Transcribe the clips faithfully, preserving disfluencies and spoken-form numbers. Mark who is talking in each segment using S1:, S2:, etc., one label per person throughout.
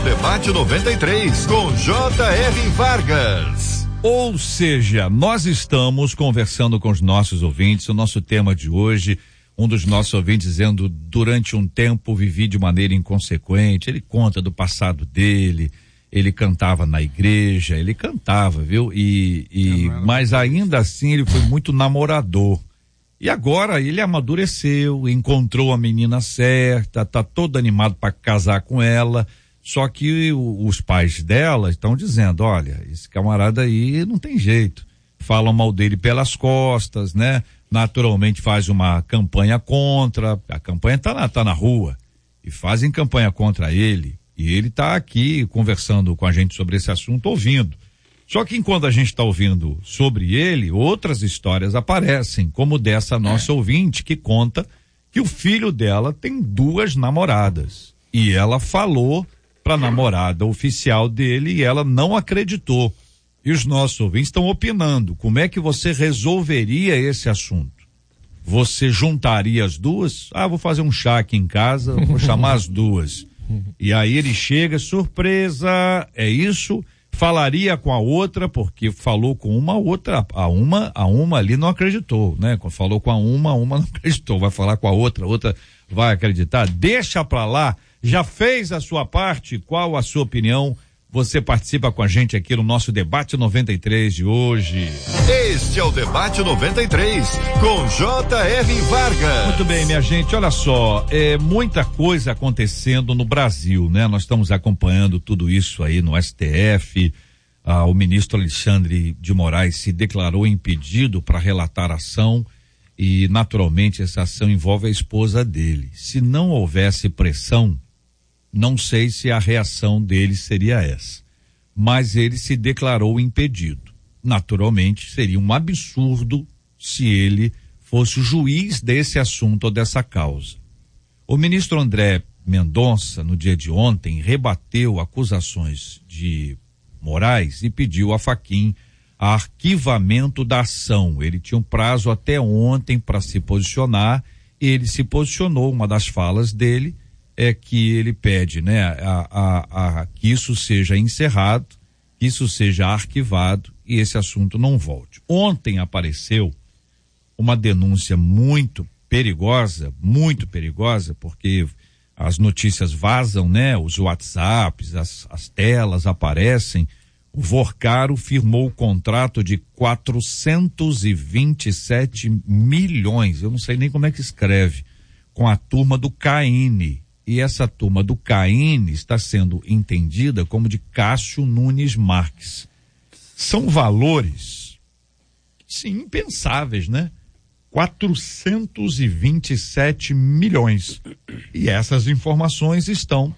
S1: Debate noventa e três com J R Vargas.
S2: Ou seja, nós estamos conversando com os nossos ouvintes, o nosso tema de hoje, um dos nossos ouvintes dizendo, durante um tempo vivi de maneira inconsequente, ele conta do passado dele, ele cantava na igreja, ele cantava, viu? E, e mas ainda assim ele foi muito namorador. E agora ele amadureceu, encontrou a menina certa, tá todo animado para casar com ela. Só que o, os pais dela estão dizendo, olha, esse camarada aí não tem jeito. Falam mal dele pelas costas, né? Naturalmente faz uma campanha contra, a campanha tá na, tá na rua, e fazem campanha contra ele, e ele tá aqui conversando com a gente sobre esse assunto, ouvindo. Só que enquanto a gente está ouvindo sobre ele, outras histórias aparecem, como dessa nossa ouvinte que conta que o filho dela tem duas namoradas. E ela falou para a namorada oficial dele e ela não acreditou. E os nossos ouvintes estão opinando. Como é que você resolveria esse assunto? Você juntaria as duas? Ah, vou fazer um chá aqui em casa, vou chamar as duas. E aí ele chega, surpresa, é isso? Falaria com a outra, porque falou com uma outra, a uma, a uma ali não acreditou, né? Falou com a uma, a uma não acreditou, vai falar com a outra, a outra vai acreditar, deixa pra lá, já fez a sua parte, qual a sua opinião? Você participa com a gente aqui no nosso Debate noventa e três de hoje.
S1: Este é o Debate noventa e três, com J R Vargas.
S2: Muito bem, minha gente, olha só, é muita coisa acontecendo no Brasil, né? Nós estamos acompanhando tudo isso aí no S T F, ah, o ministro Alexandre de Moraes se declarou impedido para relatar ação e, naturalmente, essa ação envolve a esposa dele. Se não houvesse pressão, não sei se a reação dele seria essa, mas ele se declarou impedido. Naturalmente, seria um absurdo se ele fosse o juiz desse assunto ou dessa causa. O ministro André Mendonça, no dia de ontem, rebateu acusações de Moraes e pediu a Fachin arquivamento da ação. Ele tinha um prazo até ontem para se posicionar, ele se posicionou. Uma das falas dele é que ele pede, né, a, a, a, que isso seja encerrado, que isso seja arquivado e esse assunto não volte. Ontem apareceu uma denúncia muito perigosa, muito perigosa, porque as notícias vazam, né, os WhatsApps, as, as telas aparecem. O Vorcaro firmou o contrato de quatrocentos e vinte e sete milhões, eu não sei nem como é que escreve, com a turma do Caine. E essa turma do Caine está sendo entendida como de Cássio Nunes Marques. São valores, sim, impensáveis, né? quatrocentos e vinte e sete milhões. E essas informações estão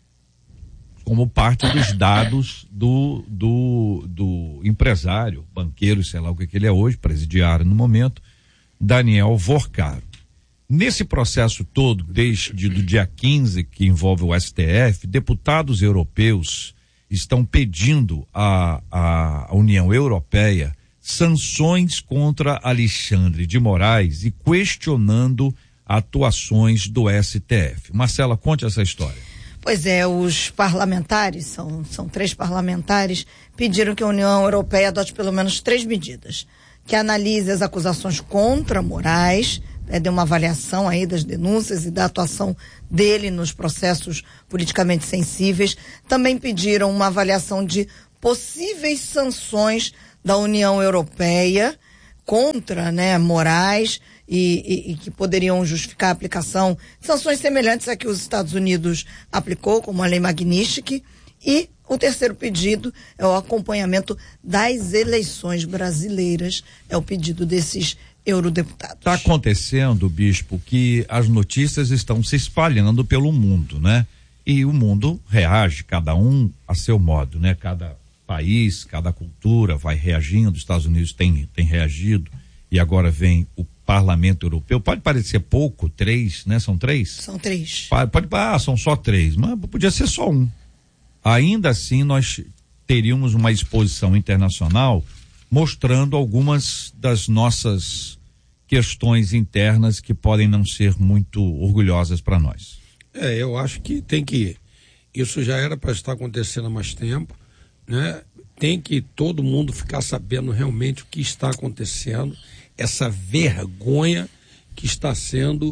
S2: como parte dos dados do, do, do empresário, banqueiro, sei lá o que, que ele é hoje, presidiário no momento, Daniel Vorcaro. Nesse processo todo, desde o dia quinze, que envolve o S T F, deputados europeus estão pedindo à, à União Europeia sanções contra Alexandre de Moraes e questionando atuações do S T F. Marcela, conte essa história.
S3: Pois é, os parlamentares, são, são três parlamentares, pediram que a União Europeia adote pelo menos três medidas. Que analise as acusações contra Moraes, é, dê uma avaliação aí das denúncias e da atuação dele nos processos politicamente sensíveis. Também pediram uma avaliação de possíveis sanções da União Europeia contra, né, Moraes e, e, e que poderiam justificar a aplicação de sanções semelhantes a que os Estados Unidos aplicou, como a Lei Magnitsky. E o terceiro pedido é o acompanhamento das eleições brasileiras, é o pedido desses eurodeputados. Está
S2: acontecendo, bispo, que as notícias estão se espalhando pelo mundo, né? E o mundo reage, cada um a seu modo, né? Cada país, cada cultura vai reagindo, os Estados Unidos tem, tem reagido, e agora vem o Parlamento Europeu. Pode parecer pouco, três, né? São três?
S3: São três.
S2: Pode, pode ah, são só três, mas podia ser só um. Ainda assim, nós teríamos uma exposição internacional mostrando algumas das nossas questões internas que podem não ser muito orgulhosas para nós.
S4: É, eu acho que tem que Isso já era para estar acontecendo há mais tempo, né? Tem que todo mundo ficar sabendo realmente o que está acontecendo, essa vergonha que está sendo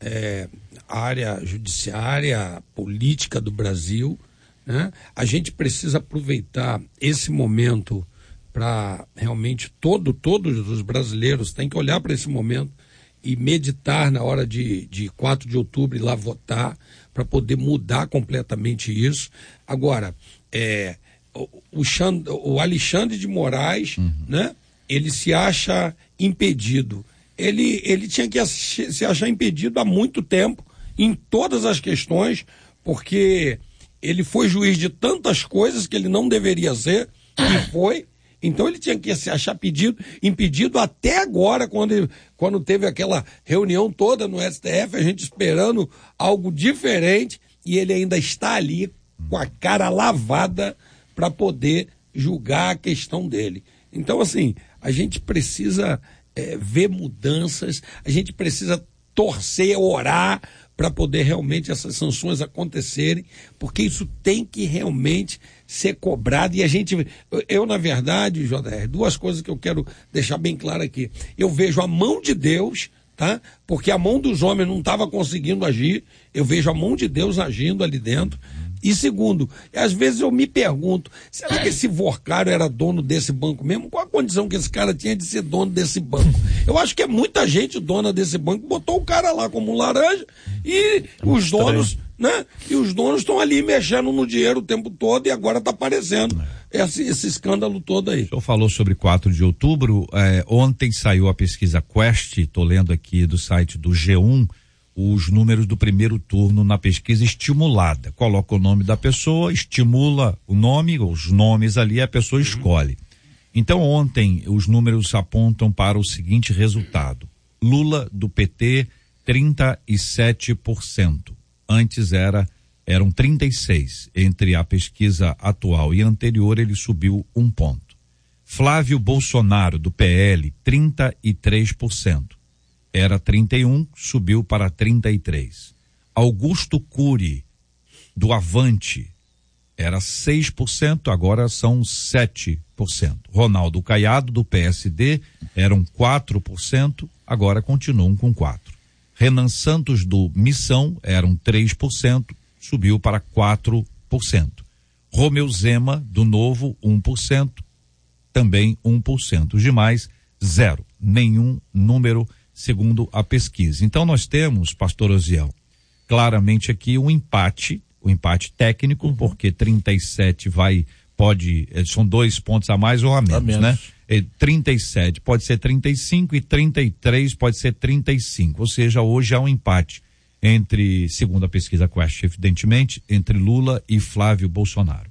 S4: é, a área judiciária, política do Brasil, né? A gente precisa aproveitar esse momento para realmente todo, todos os brasileiros têm que olhar para esse momento e meditar na hora de, de quatro de outubro ir lá votar para poder mudar completamente isso. Agora, é, o, o, Xand, o Alexandre de Moraes, uhum. né, ele se acha impedido. Ele, ele tinha que se achar impedido há muito tempo em todas as questões, porque ele foi juiz de tantas coisas que ele não deveria ser, e foi. Então ele tinha que se achar pedido, impedido até agora, quando, ele, quando teve aquela reunião toda no S T F, a gente esperando algo diferente, e ele ainda está ali com a cara lavada para poder julgar a questão dele. Então, assim, a gente precisa é, ver mudanças, a gente precisa torcer, orar para poder realmente essas sanções acontecerem, porque isso tem que realmente ser cobrado. E a gente, eu na verdade, J R, duas coisas que eu quero deixar bem claro aqui. Eu vejo a mão de Deus, tá? Porque a mão dos homens não estava conseguindo agir, eu vejo a mão de Deus agindo ali dentro. E segundo, às vezes eu me pergunto, será que esse Vorcário era dono desse banco mesmo? Qual a condição que esse cara tinha de ser dono desse banco? Eu acho que é muita gente dona desse banco, botou o cara lá como um laranja e os donos, né? E os donos estão ali mexendo no dinheiro o tempo todo e agora está aparecendo esse, esse escândalo todo aí.
S2: O senhor falou sobre quatro de outubro, é, ontem saiu a pesquisa Quest, estou lendo aqui do site do G um, os números do primeiro turno na pesquisa estimulada. Coloca o nome da pessoa, estimula o nome, os nomes ali, a pessoa uhum. escolhe. Então ontem os números apontam para o seguinte resultado: Lula do P T trinta e sete por cento. Antes era eram trinta e seis. Entre a pesquisa atual e anterior ele subiu um ponto. Flávio Bolsonaro do P L trinta e três por cento. Era trinta e um, subiu para trinta e três. Augusto Cury, do Avante, era seis por cento, agora são sete por cento. Ronaldo Caiado, do P S D, eram quatro por cento, agora continuam com quatro por cento. Renan Santos, do Missão, eram três por cento, subiu para quatro por cento. Romeu Zema, do Novo, um por cento, também um por cento. Os demais, zero. Nenhum número segundo a pesquisa. Então nós temos, pastor Osiel, claramente aqui um empate, um empate técnico, uhum. porque trinta e sete vai, pode, são dois pontos a mais ou a menos, a menos. né? E trinta e sete pode ser trinta e cinco e trinta e três pode ser trinta e cinco, ou seja, hoje há um empate entre, segundo a pesquisa Quest, evidentemente, entre Lula e Flávio Bolsonaro.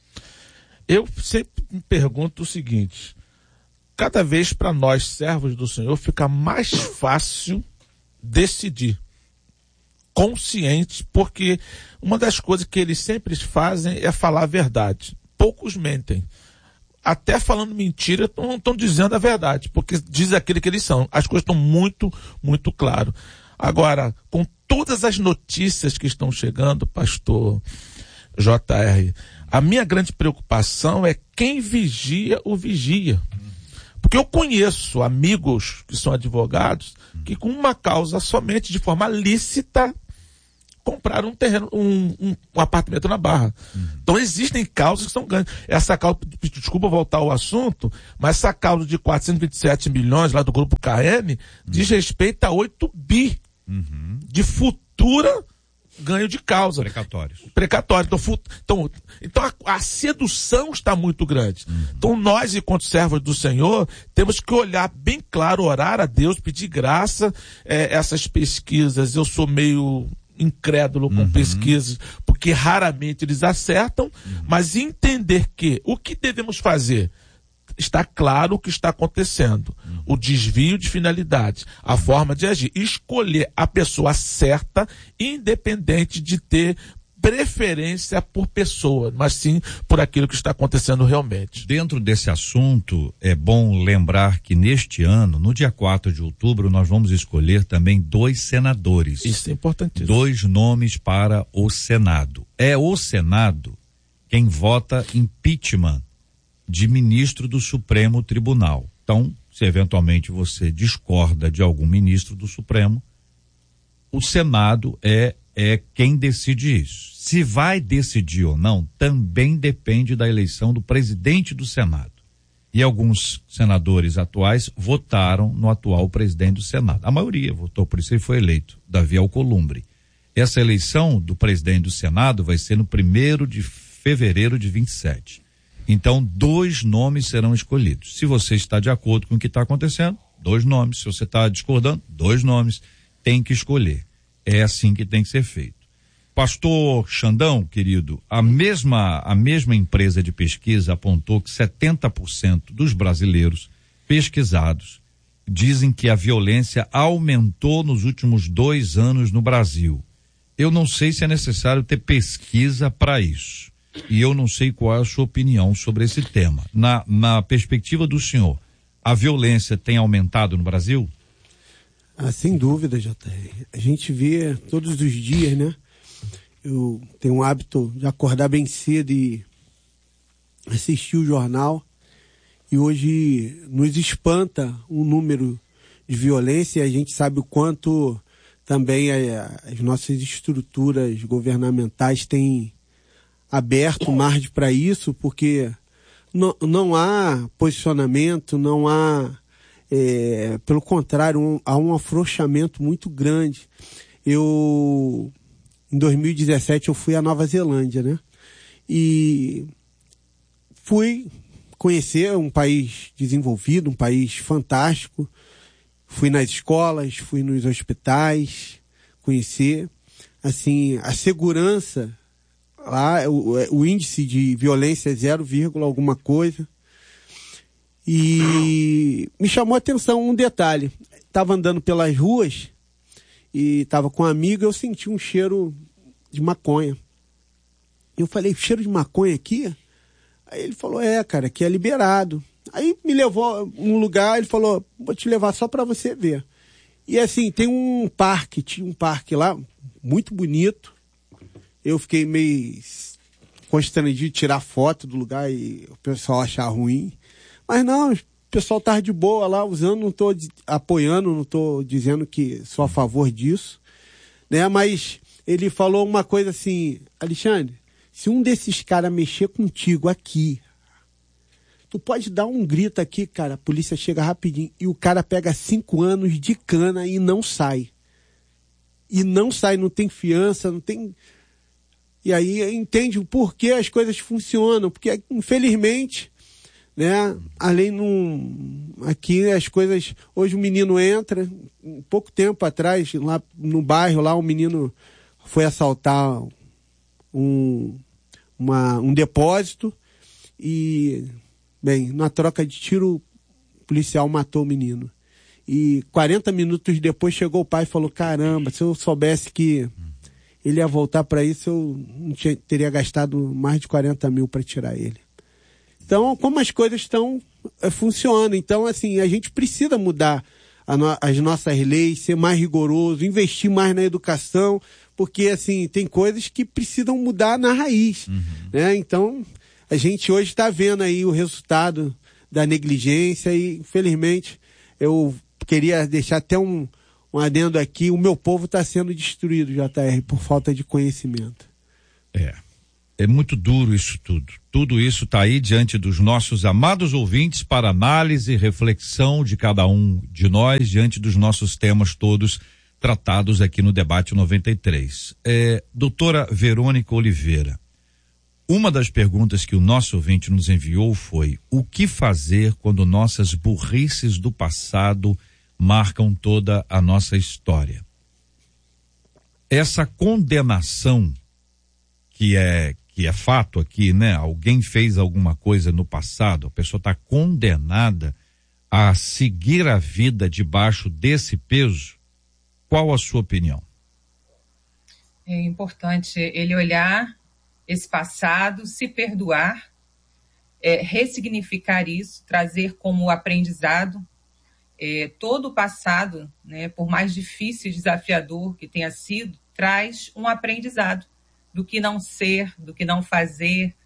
S5: Eu sempre me pergunto o seguinte: cada vez para nós, servos do Senhor, fica mais fácil decidir, consciente, porque uma das coisas que eles sempre fazem é falar a verdade. Poucos mentem. Até falando mentira, não estão dizendo a verdade, porque diz aquilo que eles são. As coisas estão muito, muito claras. Agora, com todas as notícias que estão chegando, pastor J R, a minha grande preocupação é quem vigia o vigia. Porque eu conheço amigos que são advogados que com uma causa somente de forma lícita compraram um terreno, um, um, um apartamento na Barra. Uhum. Então existem causas que são ganhas. Essa causa, desculpa voltar ao assunto, mas essa causa de quatrocentos e vinte e sete milhões lá do grupo K N uhum. diz respeito a oito bi uhum. de futura ganho de causa.
S2: Precatórios.
S5: Precatório. Então, fu- então, então a, a sedução está muito grande. Uhum. Então nós, enquanto servos do Senhor, temos que olhar bem claro, orar a Deus, pedir graça. É, essas pesquisas, eu sou meio incrédulo com uhum. pesquisas, porque raramente eles acertam, uhum. mas entender que o que devemos fazer? Está claro o que está acontecendo. Uhum. O desvio de finalidade, a forma de agir. Escolher a pessoa certa, independente de ter preferência por pessoa, mas sim por aquilo que está acontecendo realmente.
S2: Dentro desse assunto, é bom lembrar que neste ano, no dia quatro de outubro, nós vamos escolher também dois senadores.
S5: Isso é importantíssimo.
S2: Dois nomes para o Senado. É o Senado quem vota impeachment de ministro do Supremo Tribunal. Então, se eventualmente você discorda de algum ministro do Supremo, o Senado é, é quem decide isso. Se vai decidir ou não, também depende da eleição do presidente do Senado. E alguns senadores atuais votaram no atual presidente do Senado. A maioria votou, por isso ele foi eleito, Davi Alcolumbre. Essa eleição do presidente do Senado vai ser no primeiro de fevereiro de vinte e sete. Então, dois nomes serão escolhidos. Se você está de acordo com o que está acontecendo, dois nomes. Se você está discordando, dois nomes. Tem que escolher. É assim que tem que ser feito. Pastor Xandão, querido, a mesma, a mesma empresa de pesquisa apontou que setenta por cento dos brasileiros pesquisados dizem que a violência aumentou nos últimos dois anos no Brasil. Eu não sei se é necessário ter pesquisa para isso. E eu não sei qual é a sua opinião sobre esse tema. Na, na perspectiva do senhor, a violência tem aumentado no Brasil?
S6: Ah, sem dúvida, J R. A gente vê todos os dias, né? Eu tenho um hábito de acordar bem cedo e assistir o jornal. E hoje nos espanta o número de violência. E a gente sabe o quanto também a, as nossas estruturas governamentais têm aberto margem para isso, porque não, não há posicionamento, não há, é, pelo contrário, um, há um afrouxamento muito grande. Eu, em dois mil e dezessete, eu fui à Nova Zelândia, né? E fui conhecer um país desenvolvido, um país fantástico. Fui nas escolas, fui nos hospitais, conhecer, assim, a segurança. Lá o, o índice de violência é zero, alguma coisa. E me chamou a atenção um detalhe. Estava andando pelas ruas e estava com um amigo, eu senti um cheiro de maconha. Eu falei, cheiro de maconha aqui? Aí ele falou, é, cara, aqui é liberado. Aí me levou a um lugar, ele falou, vou te levar só para você ver. E assim, tem um parque, tinha um parque lá, muito bonito. Eu fiquei meio constrangido de tirar foto do lugar e o pessoal achar ruim. Mas não, o pessoal tá de boa lá usando, não estou apoiando, não estou dizendo que sou a favor disso, né? Mas ele falou uma coisa assim, Alexandre, se um desses caras mexer contigo aqui, tu pode dar um grito aqui, cara, a polícia chega rapidinho e o cara pega cinco anos de cana e não sai. E não sai, não tem fiança, não tem... E aí entende o porquê as coisas funcionam, porque infelizmente, né, além no, aqui as coisas, hoje o menino entra, um pouco tempo atrás, lá no bairro, lá o menino foi assaltar um, uma, um depósito e, bem, na troca de tiro, o policial matou o menino. E quarenta minutos depois chegou o pai e falou, caramba, se eu soubesse que ele ia voltar para isso, eu não tinha, teria gastado mais de quarenta mil para tirar ele. Então, como as coisas estão é, funcionando. Então, assim, a gente precisa mudar a no, as nossas leis, ser mais rigoroso, investir mais na educação, porque, assim, tem coisas que precisam mudar na raiz. Uhum. Né? Então, a gente hoje está vendo aí o resultado da negligência e, infelizmente, eu queria deixar até um Um adendo aqui, o meu povo está sendo destruído, J R, por falta de conhecimento.
S2: É, é muito duro isso tudo. Tudo isso está aí diante dos nossos amados ouvintes para análise e reflexão de cada um de nós diante dos nossos temas todos tratados aqui no Debate noventa e três. É, doutora Verônica Oliveira, uma das perguntas que o nosso ouvinte nos enviou foi: o que fazer quando nossas burrices do passado marcam toda a nossa história? Essa condenação que é que é fato aqui, né? Alguém fez alguma coisa no passado, a pessoa está condenada a seguir a vida debaixo desse peso. Qual a sua opinião?
S7: É importante ele olhar esse passado, se perdoar, é, ressignificar isso, trazer como aprendizado é, todo o passado, né, por mais difícil e desafiador que tenha sido, traz um aprendizado do que não ser, do que não fazer,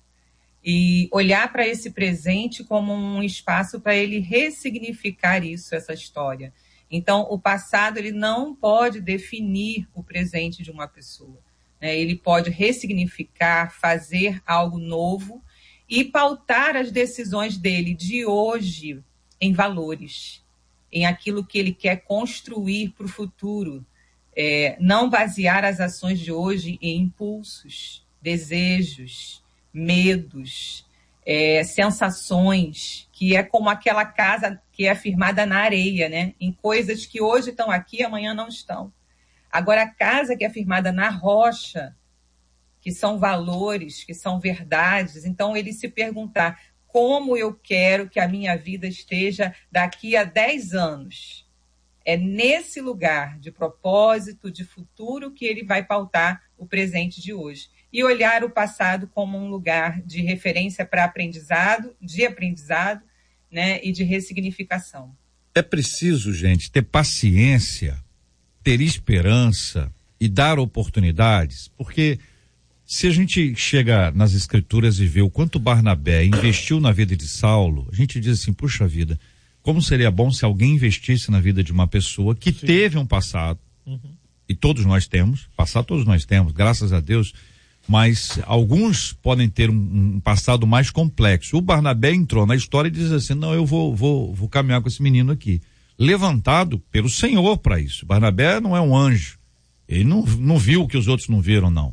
S7: e olhar para esse presente como um espaço para ele ressignificar isso, essa história. Então, o passado ele não pode definir o presente de uma pessoa, né? Ele pode ressignificar, fazer algo novo e pautar as decisões dele de hoje em valores, em aquilo que ele quer construir para o futuro. É, não basear as ações de hoje em impulsos, desejos, medos, é, sensações, que é como aquela casa que é firmada na areia, né? Em coisas que hoje estão aqui, amanhã não estão. Agora, a casa que é firmada na rocha, que são valores, que são verdades, então ele se perguntar como eu quero que a minha vida esteja daqui a dez anos. É nesse lugar de propósito, de futuro, que ele vai pautar o presente de hoje. E olhar o passado como um lugar de referência para aprendizado, de aprendizado, né, e de ressignificação.
S2: É preciso, gente, ter paciência, ter esperança e dar oportunidades, porque se a gente chega nas escrituras e vê o quanto Barnabé investiu na vida de Saulo, a gente diz assim, puxa vida, como seria bom se alguém investisse na vida de uma pessoa que Sim. teve um passado, uhum. e todos nós temos, passado todos nós temos, graças a Deus, mas alguns podem ter um, um passado mais complexo. O Barnabé entrou na história e diz assim, não, eu vou, vou, vou caminhar com esse menino aqui, levantado pelo Senhor para isso. Barnabé não é um anjo, ele não, não viu o que os outros não viram, não.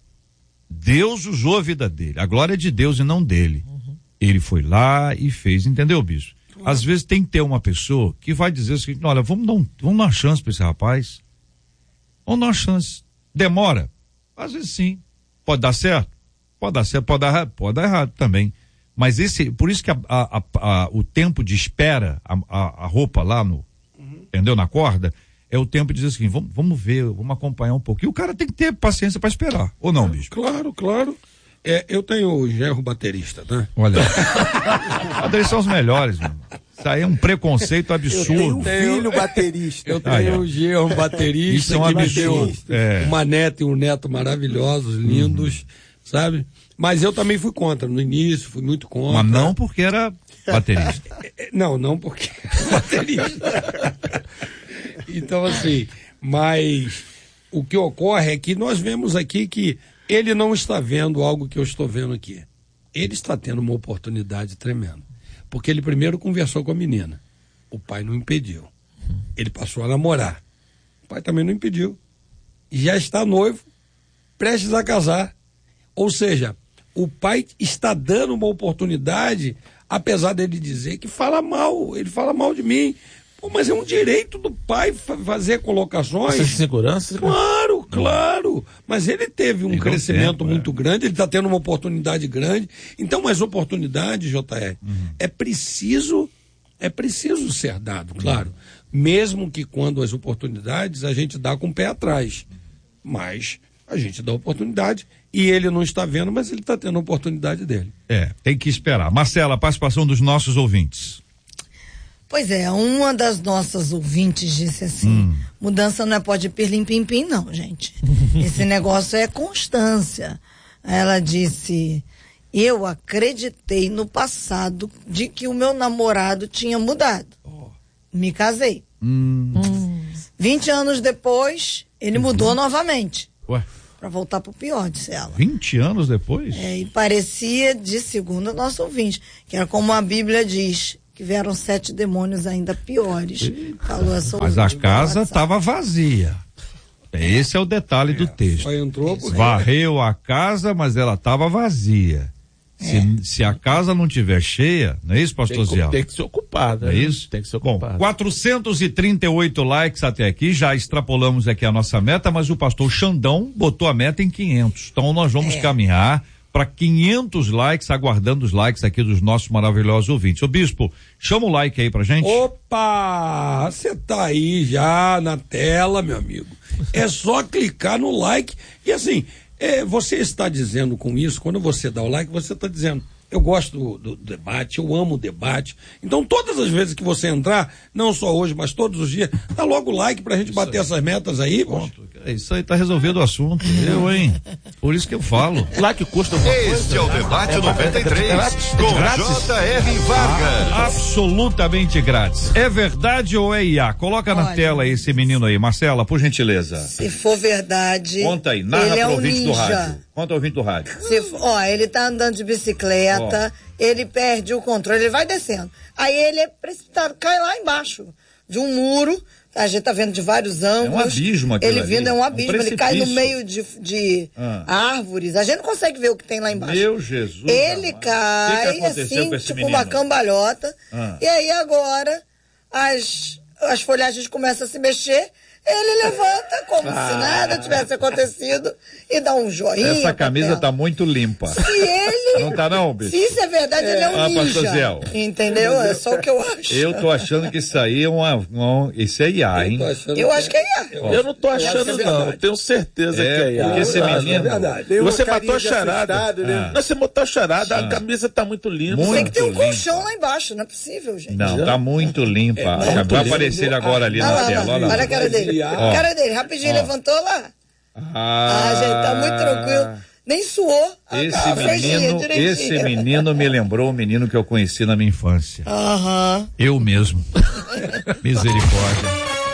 S2: Deus usou a vida dele, a glória é de Deus e não dele. Uhum. Ele foi lá e fez, entendeu, bicho? Uhum. Às vezes tem que ter uma pessoa que vai dizer o seguinte, olha, vamos dar, um, vamos dar uma chance para esse rapaz, vamos dar uma chance, demora, às vezes sim, pode dar certo, pode dar certo, pode dar, pode dar errado também, mas esse, por isso que a, a, a, o tempo de espera, a, a, a roupa lá no, uhum. entendeu, na corda, é o tempo de dizer assim, vamos, vamos ver, vamos acompanhar um pouco. E o cara tem que ter paciência para esperar, ou não, bicho?
S4: Claro, claro. É, eu tenho o genro baterista, né?
S2: Olha, eles são os melhores, mano. Isso aí é um preconceito absurdo.
S6: Eu tenho um filho baterista.
S4: Eu tenho ah, é. o genro baterista.
S2: Isso é um absurdo.
S4: É. Uma neta e um neto maravilhosos, lindos, uhum. sabe? Mas eu também fui contra, no início, fui muito contra.
S2: Mas não porque era baterista.
S4: Não, não porque era baterista. Então, assim, mas o que ocorre é que nós vemos aqui que ele não está vendo algo que eu estou vendo aqui. Ele está tendo uma oportunidade tremenda. Porque ele primeiro conversou com a menina. O pai não impediu. Ele passou a namorar. O pai também não impediu. Já está noivo, prestes a casar. Ou seja, o pai está dando uma oportunidade, apesar dele dizer que fala mal, ele fala mal de mim. Pô, mas é um direito do pai fazer colocações.
S5: Essa segurança?
S4: Claro, claro. Mas ele teve um Tem crescimento tempo, muito é. grande, ele está tendo uma oportunidade grande. Então, mas oportunidade, J R, uhum. é preciso, é preciso ser dado, claro. Uhum. Mesmo que quando as oportunidades a gente dá com o pé atrás. Mas a gente dá oportunidade e ele não está vendo, mas ele está tendo a oportunidade dele.
S2: É, tem que esperar. Marcela, a participação dos nossos ouvintes.
S3: Pois é, uma das nossas ouvintes disse assim, hum. mudança não é pó de pirlim-pim-pim, não, gente. Esse negócio é constância. Ela disse, eu acreditei no passado de que o meu namorado tinha mudado. Oh. Me casei.
S2: Hum.
S3: Hum. vinte anos depois, ele uhum. mudou novamente.
S2: Ué?
S3: Pra voltar pro pior, disse ela.
S2: vinte anos depois?
S3: É, e parecia, de segundo o nosso ouvinte, que era como a Bíblia diz, que vieram sete demônios ainda piores. Falou essa
S2: Mas a casa estava vazia. Esse é o detalhe é, do texto.
S4: Só entrou porque...
S2: Varreu a casa, mas ela estava vazia. É. Se, se a casa não tiver cheia, não é isso, pastor Ziel?
S5: Tem que ser ocupada.
S2: É isso?
S5: Tem que ser ocupada.
S2: Bom, quatrocentos e trinta e oito likes até aqui, já extrapolamos aqui a nossa meta, mas o pastor Xandão botou a meta em quinhentos. Então nós vamos é. caminhar para quinhentos likes, aguardando os likes aqui dos nossos maravilhosos ouvintes. Ô Bispo, chama o like aí pra gente.
S4: Opa, você tá aí já na tela, meu amigo. É só clicar no like e assim, é, você está dizendo com isso, quando você dá o like, você está dizendo, eu gosto do, do debate, eu amo o debate. Então, todas as vezes que você entrar, não só hoje, mas todos os dias, dá logo o like pra gente isso bater aí. Essas metas aí.
S2: Pronto. Isso aí tá resolvido o assunto. Eu, hein? Por isso que eu falo.
S5: Like custa alguma coisa.
S1: Este é o Debate é, noventa e três, é com J R. Vargas.
S2: Ah, absolutamente grátis. É verdade ou é I A? Coloca Olha, na tela esse menino aí. Marcela, por gentileza.
S3: Se for verdade.
S2: Conta aí, narra
S3: ele
S2: pro
S3: é um
S2: ouvinte
S3: ninja.
S2: do rádio. Conta ao ouvinte do rádio.
S3: Se for, ó, ele tá andando de bicicleta, ó. Ele perde o controle, ele vai descendo. Aí ele é precipitado, cai lá embaixo de um muro. A gente tá vendo de vários ângulos.
S2: É um abismo aquilo
S3: Ele vindo,
S2: ali.
S3: é um abismo,
S2: um
S3: ele cai no meio de, de ah. árvores. A gente não consegue ver o que tem lá embaixo.
S2: Meu Jesus.
S3: Ele
S2: amado.
S3: cai,
S2: que que
S3: assim, tipo
S2: menino?
S3: uma cambalhota.
S2: Ah.
S3: E aí agora as, as folhagens começam a se mexer. Ele levanta como ah. se nada tivesse acontecido e dá um joinha.
S2: Essa camisa tá muito limpa.
S3: Se ele...
S2: Não tá não, bicho?
S3: Se isso é verdade, é. ele é um ah, ninja. Entendeu? É só o que eu acho.
S2: Eu tô achando que isso aí é uma... uma isso é I A, hein?
S3: Eu, eu acho que é I A.
S5: Eu, eu não tô achando, eu não. Eu tenho certeza é, que é I A.
S2: Porque esse menino...
S5: É você matou a charada. Né? Não, você matou a charada, ah. a camisa tá muito limpa.
S3: Muito
S5: Tem
S3: que ter um
S2: limpa.
S3: colchão lá embaixo, não é possível, gente.
S2: Não, tá muito limpa. É, muito vai limpa. Aparecer agora ali ah, na lá, tela. Olha,
S3: olha a cara dele. A cara dele, rapidinho, ó. Levantou lá. Ah, ah, gente, tá muito tranquilo. Nem suou.
S2: Esse menino, esse menino me lembrou o menino que eu conheci na minha infância.
S3: Aham. Uhum.
S2: Eu mesmo. Misericórdia.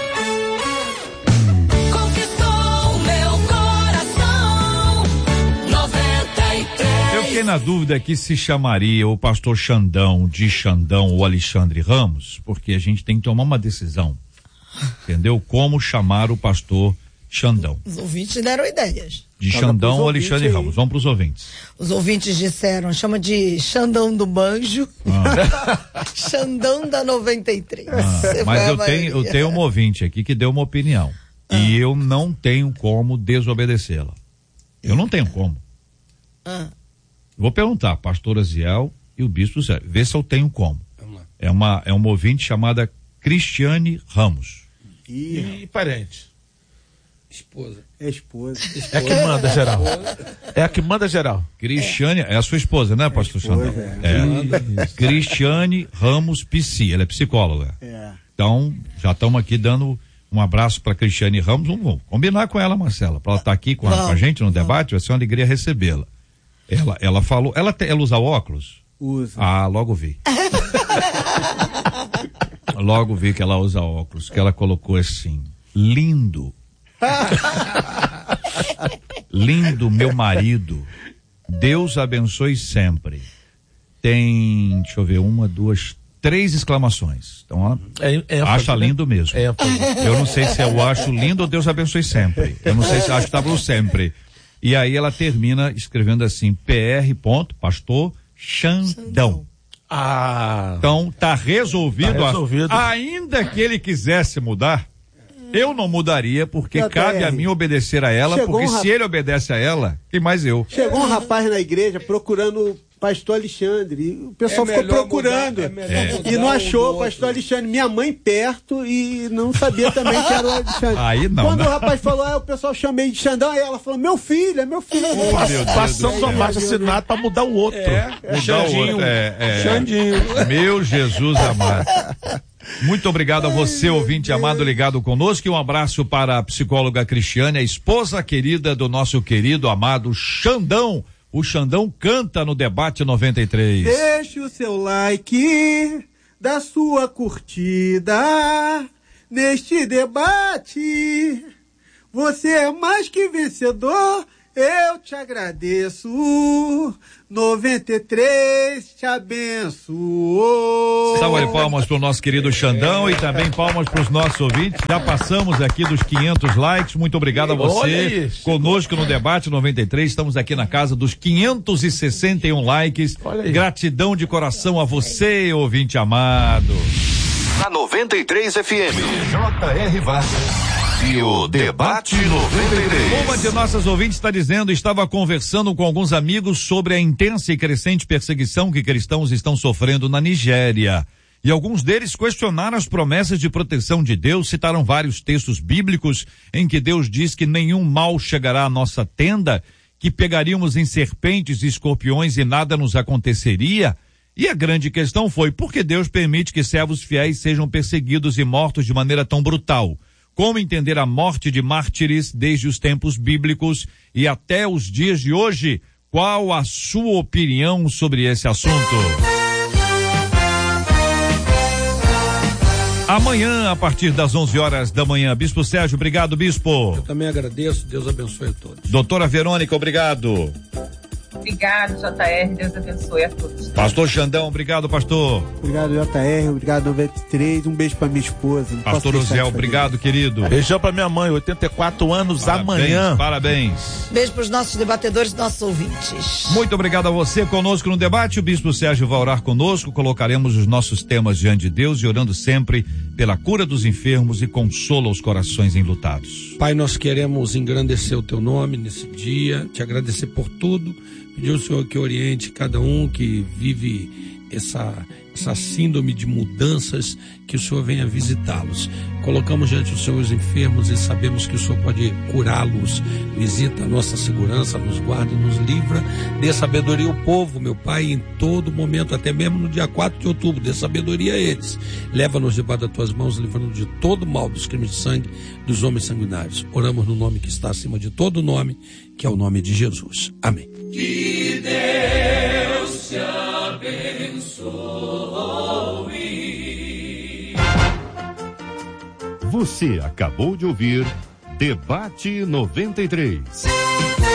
S8: Conquistou meu coração. noventa e três.
S2: Eu fiquei na dúvida aqui se chamaria o pastor Xandão de Xandão ou Alexandre Ramos, porque a gente tem que tomar uma decisão. Entendeu? Como chamar o pastor Xandão.
S3: Os ouvintes deram ideias.
S2: De Xandão ou Alexandre aí. Ramos. Vamos para os ouvintes.
S3: Os ouvintes disseram, chama de Xandão do Banjo. Ah. Xandão da noventa e três.
S2: Ah, mas eu tenho, eu tenho um ouvinte aqui que deu uma opinião. Ah. E eu não tenho como desobedecê-la. Eu não tenho como.
S3: Ah.
S2: Vou perguntar, pastor Aziel e o bispo Zé, vê se eu tenho como. Vamos lá. É uma, é uma ouvinte chamada Cristiane Ramos.
S5: E, e parente.
S4: Esposa.
S6: É esposa.
S5: É a que manda geral. É a que manda geral.
S2: Cristiane, é a sua esposa, né, pastor Xandão? É. é. Cristiane Ramos Psi, ela é psicóloga.
S6: É.
S2: Então, já estamos aqui dando um abraço para Cristiane Ramos. Vamos combinar com ela, Marcela, para ela estar tá aqui com a, com a gente no debate, vai ser uma alegria recebê-la. Ela, ela falou, ela, te, ela usa óculos?
S6: Usa.
S2: Ah, logo vi. Logo vi que ela usa óculos, que ela colocou assim, lindo. Lindo meu marido, Deus abençoe sempre. Tem, deixa eu ver, uma, duas, três exclamações. Então, ó, é, é acha lindo né? mesmo. É, eu não sei se eu acho lindo ou Deus abençoe sempre. Eu não sei se acho que tá sempre. E aí ela termina escrevendo assim, P R ponto, pastor Xandão.
S5: Ah.
S2: Então tá resolvido.
S5: Tá resolvido.
S2: A, ainda que ele quisesse mudar, eu não mudaria, porque J R. cabe a mim obedecer a ela, Chegou porque um se rap... ele obedece a ela, quem mais eu?
S6: Chegou um rapaz na igreja procurando o pastor Alexandre, e o pessoal é ficou procurando, mudar, é é. e não achou o pastor Alexandre, minha mãe perto, e não sabia também que era o Alexandre.
S2: Aí não.
S6: Quando
S2: não.
S6: o rapaz falou, ah, o pessoal chamei de Xandão, aí ela falou, meu filho, é meu filho.
S2: Oh,
S6: Pass...
S2: meu
S5: Passamos a mais assinado pra mudar o outro.
S2: É,
S5: é.
S2: Xandinho. É, é.
S5: Xandinho.
S2: Meu Jesus amado. Muito obrigado a você, ouvinte amado, ligado conosco, e um abraço para a psicóloga Cristiane, a esposa querida do nosso querido, amado Xandão. O Xandão canta no Debate noventa e três.
S6: Deixe o seu like, da sua curtida, neste debate. Você é mais que vencedor, eu te agradeço. noventa e três te abençoou.
S2: Salve de palmas pro nosso querido Xandão e também palmas pros nossos ouvintes. Já passamos aqui dos quinhentos likes. Muito obrigado a você. Conosco no Debate noventa e três. Estamos aqui na casa dos quinhentos e sessenta e um likes. Gratidão de coração a você, ouvinte amado.
S1: Na noventa e três F M, J R Vargas. Esse o Debate noventa e três.
S2: Uma de nossas ouvintes está dizendo, estava conversando com alguns amigos sobre a intensa e crescente perseguição que cristãos estão sofrendo na Nigéria. E alguns deles questionaram as promessas de proteção de Deus, citaram vários textos bíblicos em que Deus diz que nenhum mal chegará à nossa tenda, que pegaríamos em serpentes e escorpiões e nada nos aconteceria. E a grande questão foi, por que Deus permite que servos fiéis sejam perseguidos e mortos de maneira tão brutal? Como entender a morte de mártires desde os tempos bíblicos e até os dias de hoje? Qual a sua opinião sobre esse assunto? Amanhã, a partir das onze horas da manhã. Bispo Sérgio, obrigado, bispo.
S4: Eu também agradeço, Deus abençoe a todos.
S2: Doutora Verônica, obrigado.
S7: Obrigado, J R, Deus abençoe a todos.
S2: Pastor Xandão, obrigado, pastor.
S6: Obrigado, J R, obrigado, noventa e três, um beijo pra minha esposa. Não
S2: Pastor
S6: posso deixar
S2: Uziel,
S6: de fazer
S2: obrigado, querido.
S5: Beijão pra minha mãe, oitenta e quatro anos
S2: Parabéns,
S5: amanhã.
S2: Parabéns.
S3: Beijo para os nossos debatedores e nossos ouvintes.
S2: Muito obrigado a você conosco no debate. O Bispo Sérgio vai orar conosco. Colocaremos os nossos temas diante de Deus e orando sempre pela cura dos enfermos e consola os corações enlutados.
S4: Pai, nós queremos engrandecer o teu nome nesse dia, te agradecer por tudo, pedir ao Senhor que oriente cada um que vive essa, essa síndrome de mudanças, que o Senhor venha visitá-los. Colocamos diante do Senhor os enfermos e sabemos que o Senhor pode curá-los. Visita a nossa segurança, nos guarda, nos livra, dê sabedoria ao povo, meu Pai, em todo momento, até mesmo no dia quatro de outubro, dê sabedoria a eles. Leva-nos debaixo das tuas mãos, livrando de todo mal, dos crimes de sangue, dos homens sanguinários. Oramos no nome que está acima de todo nome, que é o nome de Jesus. Amém.
S8: Que Deus te abençoe.
S1: Você acabou de ouvir Debate noventa e três.